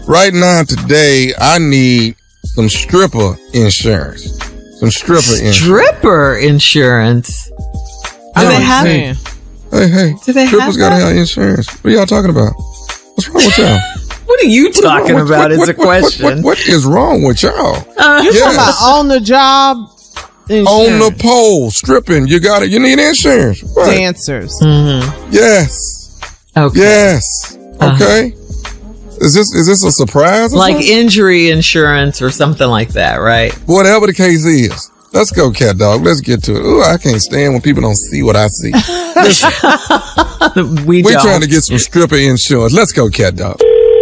Right now, today, I need some stripper insurance. Stripper insurance? Do they have it? Hey. Do they strippers gotta have insurance. What are y'all talking about? What's wrong with y'all? What are you talking about is a question. What is wrong with y'all? You talking about on the job insurance. On the pole, stripping. You need insurance. Right. Dancers. Mm-hmm. Yes. Okay. Yes. Okay. Is this a surprise? Like something? injury insurance or something like that, right? Whatever the case is. Let's go, cat dog. Let's get to it. Ooh, I can't stand when people don't see what I see. Listen, we're trying to get some stripper insurance. Let's go, cat dog.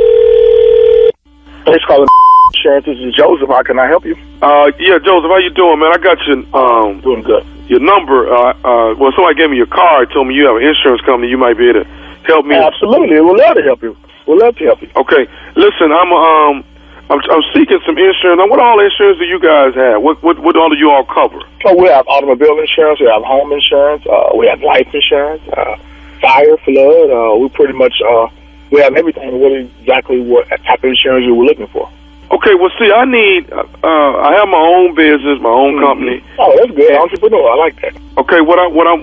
Thanks for calling insurance. This is Joseph. How can I help you? Yeah, Joseph, how you doing, man? I got your Doing good. your number. Well, somebody gave me your card, told me you have an insurance company. You might be able to help me. Absolutely. We'd love to help you. Okay. Listen, I'm seeking some insurance. Now, what all insurance do you guys have? What all do you all cover? So we have automobile insurance. We have home insurance. We have life insurance. Fire, flood. We pretty much we have everything. Exactly what type of insurance you were looking for? Okay. Well, see, I need. I have my own business, my own company. Oh, that's good. Entrepreneur. I like that. Okay. What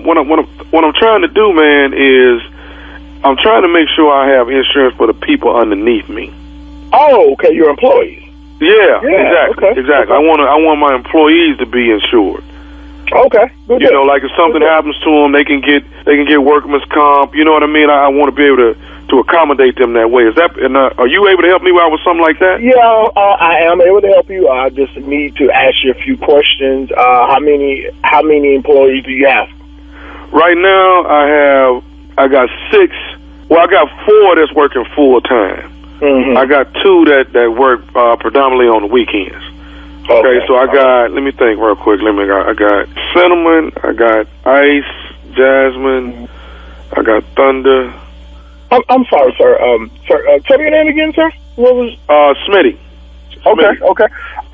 I'm trying to do, man, is I'm trying to make sure I have insurance for the people underneath me. Oh, okay. Your employees. Yeah, okay. exactly. I want my employees to be insured. Okay. Good. You know, like if something happens to them, they can get workman's comp. You know what I mean? I want to be able to accommodate them that way. Is that? And are you able to help me out with something like that? Yeah, I am able to help you. I just need to ask you a few questions. How many employees do you have? Right now, I got 6. Well, I got 4 that's working full time. Mm-hmm. I got 2 that work predominantly on the weekends. Okay, so I got. Let me think real quick. I got Cinnamon. I got Ice, Jasmine. I got Thunder. I'm sorry, sir. Sir, tell me your name again, sir. What was? Smitty. Okay.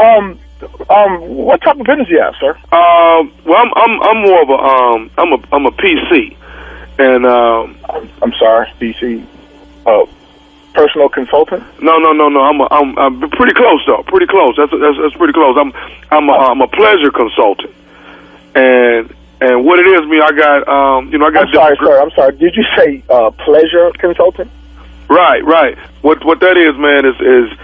What type of business do you have, sir? Well, I'm more of I'm a PC, and I'm sorry, PC. Personal consultant? No. I'm pretty close though. Pretty close. That's pretty close. I'm a pleasure consultant, and what it is, I got I got. I'm sorry. Did you say pleasure consultant? Right. What that is, man, is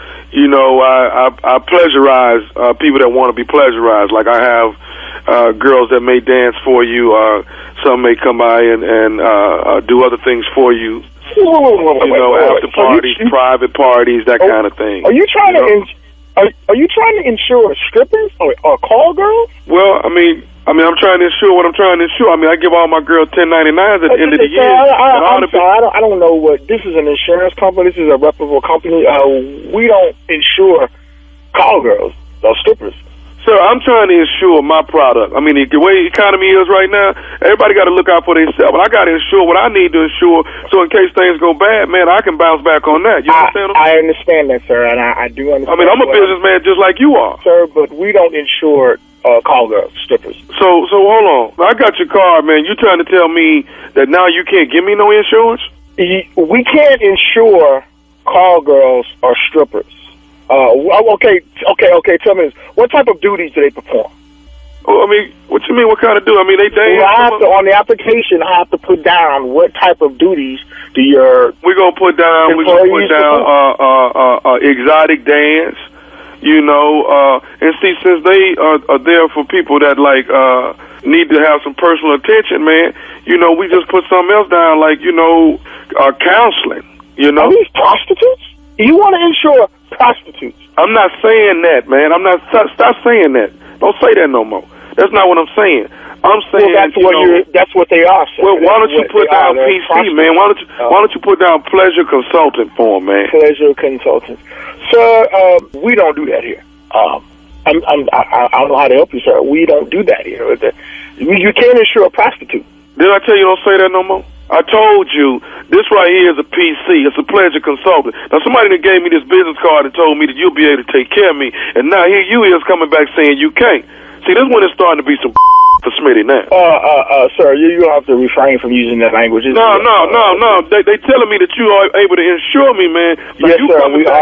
I pleasurize people that want to be pleasurized. Like I have girls that may dance for you. Some may come by and do other things for you. After parties, private parties, that kind of thing. Are you trying to insure strippers or call girls? Well, I mean, I'm trying to insure what I'm trying to insure. I mean, I give all my girls 1099s at the end of the year. I'm sorry, I don't know what this is. An insurance company. This is a reputable company. We don't insure call girls or strippers. Sir, I'm trying to insure my product. I mean, the way the economy is right now, everybody got to look out for themselves. But I got to insure what I need to insure, so in case things go bad, man, I can bounce back on that. You understand? I understand that, sir, and I do understand. I mean, I'm a businessman just like you are, sir. But we don't insure call girls, strippers. So hold on. I got your card, man. You trying to tell me that now you can't give me no insurance? We can't insure call girls or strippers. Okay. Tell me this. What type of duties do they perform? Well, I mean, what you mean? What kind of do? I mean, they dance. On the application, I have to put down what type of duties do your. We're gonna put down exotic dance. And see, since they are there for people that need to have some personal attention, man. We just put something else down, counseling. Are these prostitutes? You want to insure prostitutes? I'm not saying that, man. Stop saying that. Don't say that no more. That's not what I'm saying. I'm saying that's what they are. Sir. Well, why don't you put down PC, man? Why don't you put down pleasure consultant for them, man? Pleasure consultant, sir. We don't do that here. I don't know how to help you, sir. We don't do that here. You can't insure a prostitute. Did I tell you don't say that no more? I told you, this right here is a PC. It's a pleasure consultant. Now, somebody that gave me this business card and told me that you'll be able to take care of me, and now here you is coming back saying you can't. See, this one is starting to be some for Smitty now. Sir, you have to refrain from using that language. No. They telling me that you are able to insure me, man. Yes, sir.